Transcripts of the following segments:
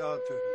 berekatühü.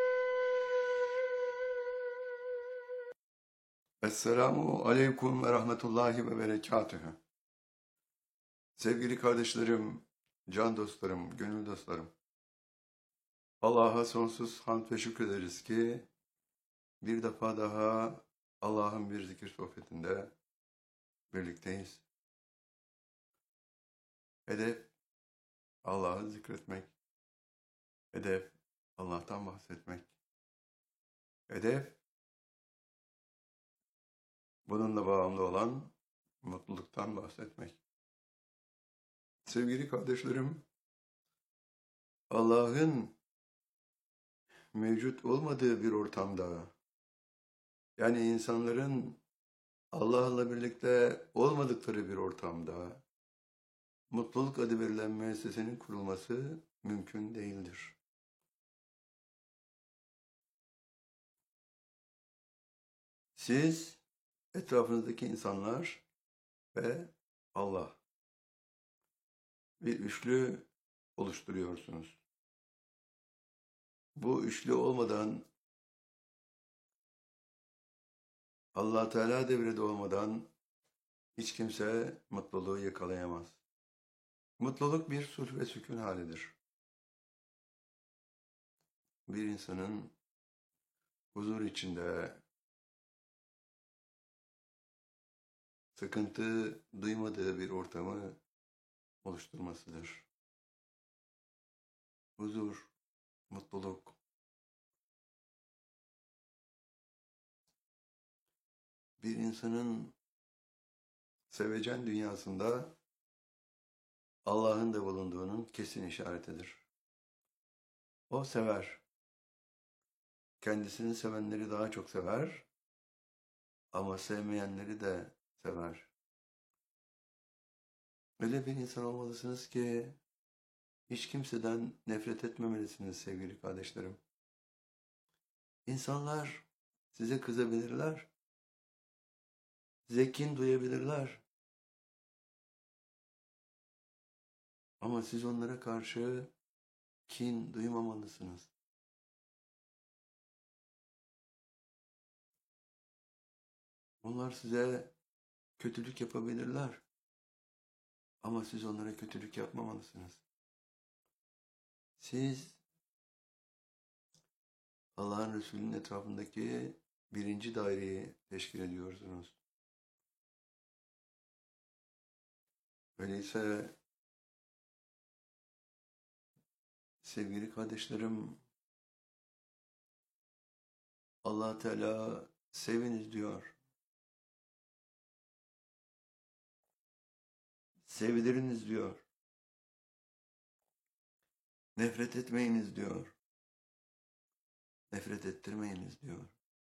Esselamu aleyküm ve rahmetullahi ve berekatühü. Sevgili kardeşlerim, can dostlarım, gönül dostlarım. Allah'a sonsuz hamd ve şükrederiz ki bir defa daha Allah'ın bir zikir sohbetinde birlikteyiz. Hedef Allah'ı zikretmek. Hedef Allah'tan bahsetmek. Hedef bununla bağımlı olan mutluluktan bahsetmek. Sevgili kardeşlerim, Allah'ın mevcut olmadığı bir ortamda, yani insanların Allah'la birlikte olmadıkları bir ortamda mutluluk adı verilen müessesenin kurulması mümkün değildir. Siz, etrafınızdaki insanlar ve Allah bir üçlü oluşturuyorsunuz. Bu üçlü olmadan, Allah Teala devrede olmadan hiç kimse mutluluğu yakalayamaz. Mutluluk bir sulh ve sükun halidir. Bir insanın huzur içinde, sıkıntı duymadığı bir ortamı oluşturmasıdır. Huzur, mutluluk. Bir insanın sevecen dünyasında Allah'ın da bulunduğunun kesin işaretidir. O sever. Kendisini sevenleri daha çok sever ama sevmeyenleri de sever. Öyle bir insan olmalısınız ki hiç kimseden nefret etmemelisiniz sevgili kardeşlerim. İnsanlar size kızabilirler, size kin duyabilirler. Ama siz onlara karşı kin duymamalısınız. Onlar size kötülük yapabilirler. Ama siz onlara kötülük yapmamalısınız. Siz Allah'ın Resulü'nün etrafındaki birinci daireyi teşkil ediyorsunuz. Öyleyse sevgili kardeşlerim, Allah Teala seviniz diyor. Sevdiriniz diyor. Nefret etmeyiniz diyor. Nefret ettirmeyiniz diyor.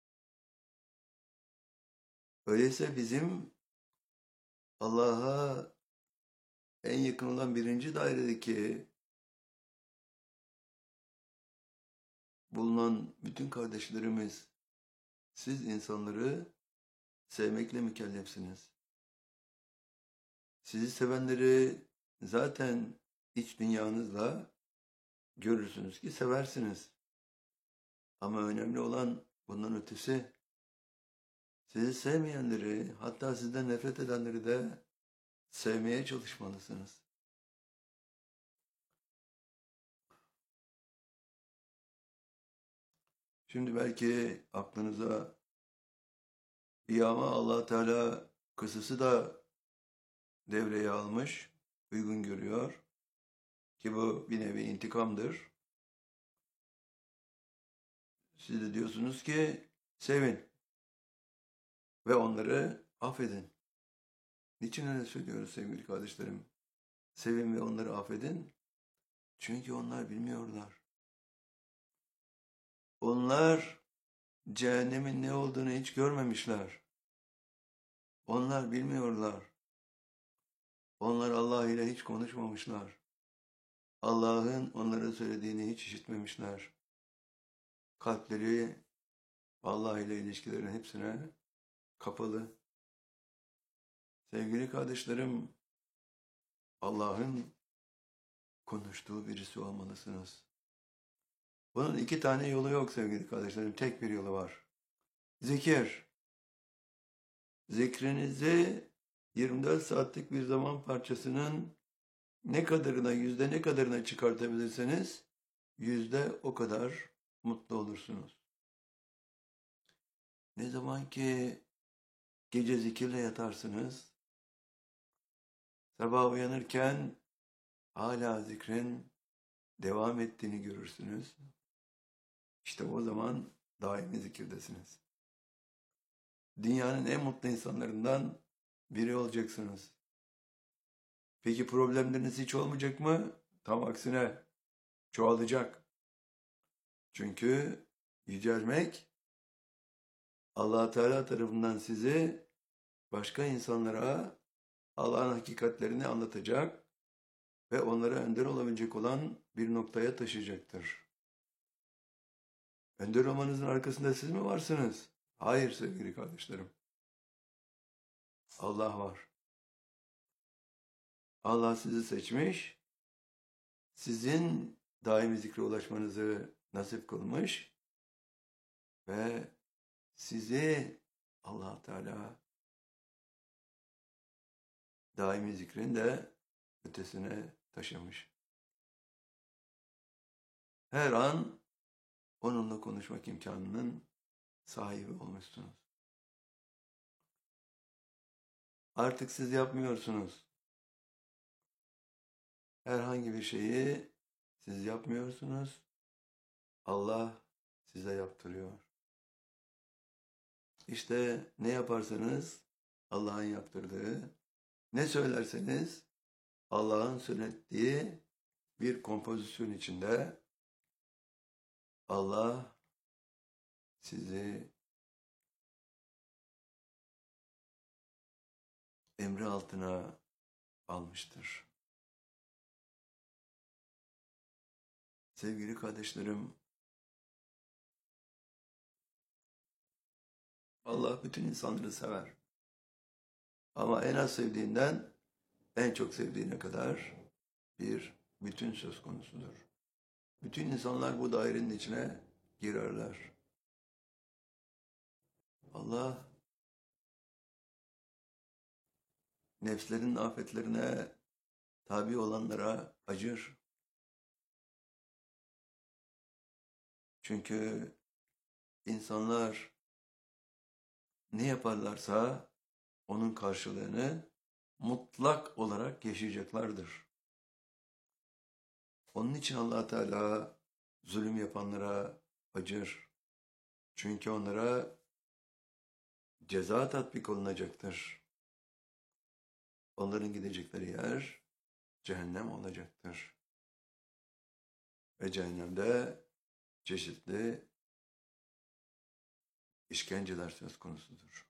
Öyleyse bizim Allah'a en yakın olan birinci dairedeki bulunan bütün kardeşlerimiz, siz insanları sevmekle mükellefsiniz. Sizi sevenleri zaten iç dünyanızla görürsünüz ki seversiniz. Ama önemli olan bundan ötesi, sizi sevmeyenleri, hatta sizden nefret edenleri de sevmeye çalışmalısınız. Şimdi belki aklınıza iyi ama Allah Teala kısası da devreye almış, uygun görüyor ki bu bir nevi intikamdır. Siz de diyorsunuz ki sevin ve onları affedin. Niçin öyle söylüyoruz sevgili kardeşlerim? Sevin ve onları affedin. Çünkü onlar bilmiyorlar. Onlar cehennemin ne olduğunu hiç görmemişler. Onlar bilmiyorlar. Onlar Allah ile hiç konuşmamışlar. Allah'ın onlara söylediğini hiç işitmemişler. Kalpleri Allah ile ilişkilerin hepsine kapalı. Sevgili kardeşlerim, Allah'ın konuştuğu birisi olmalısınız. Bunun iki tane yolu yok sevgili kardeşlerim. Tek bir yolu var. Zikir. Zikrinizi 24 saatlik bir zaman parçasının ne kadarına, yüzde ne kadarına çıkartabilirseniz yüzde o kadar mutlu olursunuz. Ne zaman ki gece zikirle yatarsınız, sabah uyanırken hala zikrin devam ettiğini görürsünüz. İşte o zaman daimi zikirdesiniz. Dünyanın en mutlu insanlarından biri olacaksınız. Peki problemleriniz hiç olmayacak mı? Tam aksine çoğalacak. Çünkü yücelmek Allah Teala tarafından sizi başka insanlara Allah'ın hakikatlerini anlatacak ve onlara önder olabilecek olan bir noktaya taşıyacaktır. Önder olmanızın arkasında siz mi varsınız? Hayır sevgili kardeşlerim. Allah var. Allah sizi seçmiş, sizin daimi zikre ulaşmanızı nasip kılmış ve sizi Allah Teala daimi zikrin de ötesine taşımış. Her an onunla konuşmak imkanının sahibi olmuşsunuz. Artık siz yapmıyorsunuz. Herhangi bir şeyi siz yapmıyorsunuz. Allah size yaptırıyor. İşte ne yaparsanız Allah'ın yaptırdığı, ne söylerseniz Allah'ın söylettiği bir kompozisyon içinde Allah sizi emri altına almıştır. Sevgili kardeşlerim, Allah bütün insanları sever. Ama en az sevdiğinden en çok sevdiğine kadar bir bütün söz konusudur. Bütün insanlar bu dairenin içine girerler. Allah nefslerin afetlerine tabi olanlara acır. Çünkü insanlar ne yaparlarsa onun karşılığını mutlak olarak yaşayacaklardır. Onun için Allah Teala zulüm yapanlara acır. Çünkü onlara ceza tatbik olunacaktır. Onların gidecekleri yer cehennem olacaktır. Ve cehennemde çeşitli işkenceler söz konusudur.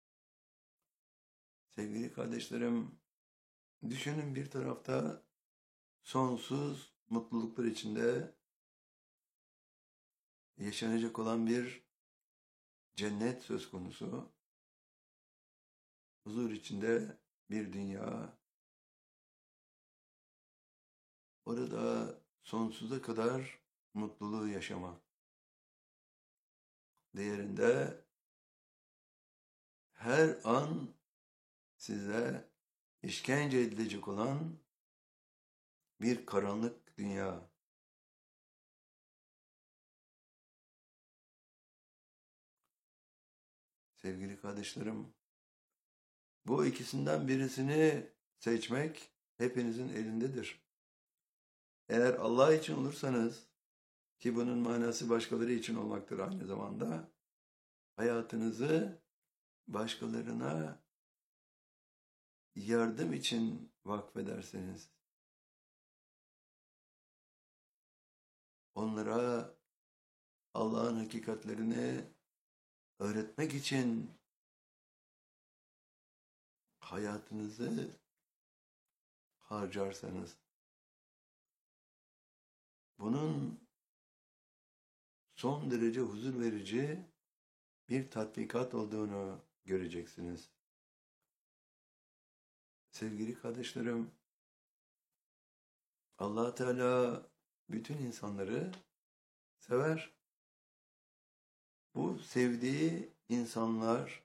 Sevgili kardeşlerim, düşünün bir tarafta sonsuz mutluluklar içinde yaşanacak olan bir cennet söz konusu. Huzur içinde bir dünya. Orada sonsuza kadar mutluluğu yaşamak. Diğerinde her an size işkence edilecek olan bir karanlık dünya. Sevgili kardeşlerim, bu ikisinden birisini seçmek hepinizin elindedir. Eğer Allah için olursanız, ki bunun manası başkaları için olmaktır aynı zamanda, hayatınızı başkalarına yardım için vakfederseniz, onlara Allah'ın hakikatlerini öğretmek için hayatınızı harcarsanız, bunun son derece huzur verici bir tatbikat olduğunu göreceksiniz. Sevgili kardeşlerim, Allah Teala bütün insanları sever. Bu sevdiği insanlar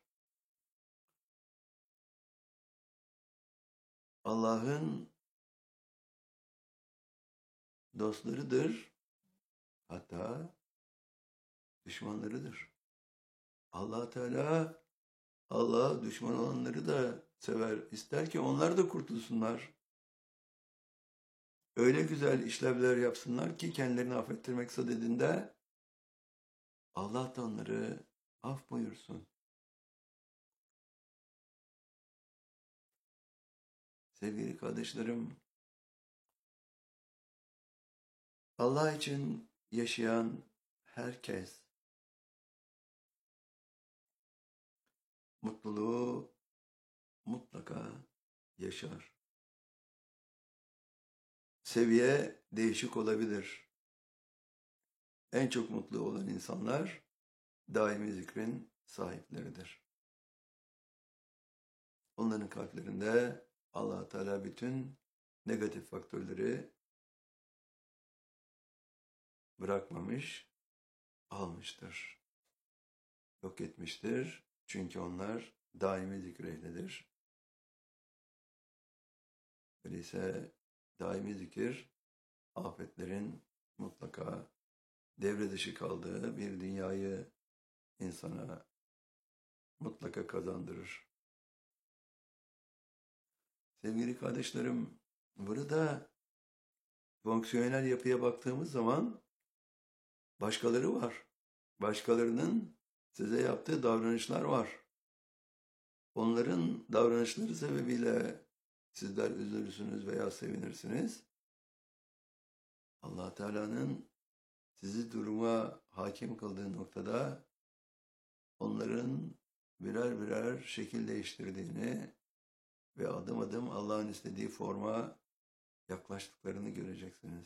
Allah'ın dostlarıdır, hatta düşmanlarıdır. Allah Teala Allah'a düşman olanları da sever. İster ki onlar da kurtulsunlar. Öyle güzel işlevler yapsınlar ki kendilerini affettirmek sadedinde Allah da onları af buyursun. Sevgili kardeşlerim, Allah için yaşayan herkes mutluluğu mutlaka yaşar. Seviye değişik olabilir. En çok mutlu olan insanlar daimi zikrin sahipleridir. Onların kalplerinde Allah Teala bütün negatif faktörleri bırakmamış, almıştır. Yok etmiştir. Çünkü onlar daimi zikir ehlidir. Öyleyse daimi zikir afetlerin mutlaka devre dışı kaldığı bir dünyayı insana mutlaka kazandırır. Sevgili kardeşlerim, burada fonksiyonel yapıya baktığımız zaman başkaları var. Başkalarının size yaptığı davranışlar var. Onların davranışları sebebiyle sizler üzülürsünüz veya sevinirsiniz. Allah Teala'nın sizi duruma hakim kıldığı noktada onların birer birer şekil değiştirdiğini ve adım adım Allah'ın istediği forma yaklaştıklarını göreceksiniz.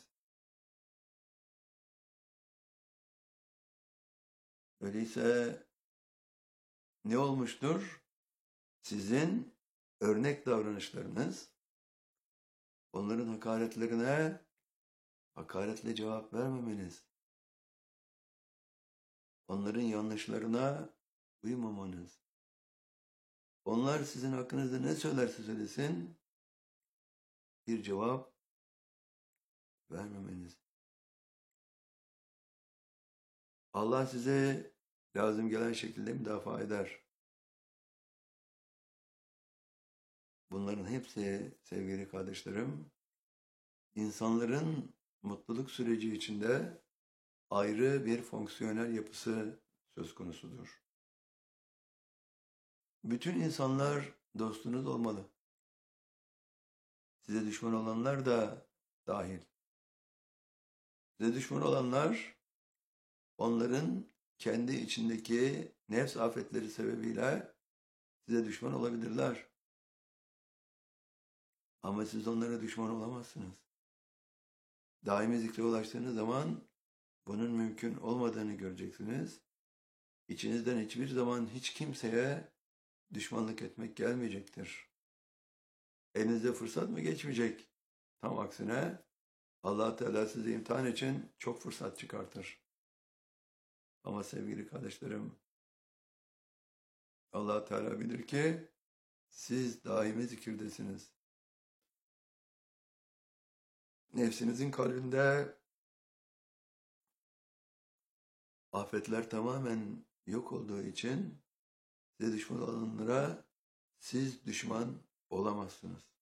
Öyleyse ne olmuştur? Sizin örnek davranışlarınız, onların hakaretlerine hakaretle cevap vermemeniz, onların yanlışlarına uymamanız, onlar sizin hakkınızda ne söylerse söylesin, bir cevap vermemeniz. Allah size lazım gelen şekilde müdafaa eder. Bunların hepsi sevgili kardeşlerim, insanların mutluluk süreci içinde ayrı bir fonksiyonel yapısı söz konusudur. Bütün insanlar dostunuz olmalı. Size düşman olanlar da dahil. Size düşman olanlar, onların kendi içindeki nefs afetleri sebebiyle size düşman olabilirler. Ama siz onlara düşman olamazsınız. Daimi zikre ulaştığınız zaman bunun mümkün olmadığını göreceksiniz. İçinizden hiçbir zaman hiç kimseye düşmanlık etmek gelmeyecektir. Elinize fırsat mı geçmeyecek? Tam aksine Allah Teala sizi imtihan için çok fırsat çıkartır. Ama sevgili kardeşlerim, Allah Teala bilir ki siz daimi zikirdesiniz. Nefsinizin kalbinde afetler tamamen yok olduğu için size düşman olanlara siz düşman olamazsınız.